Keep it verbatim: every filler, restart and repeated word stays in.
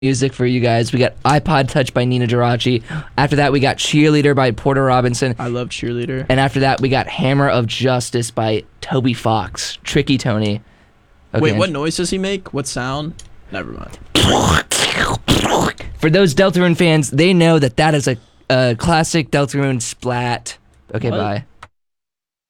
music for you guys. We got iPod Touch by Nina Geraci. After that, we got Cheerleader by Porter Robinson. I love Cheerleader. And after that, we got Hammer of Justice by Toby Fox. Tricky Tony. Okay, Wait, what noise does he make? What sound? Never mind. For those Deltarune fans, they know that that is a, a classic Deltarune splat. Okay, What? bye.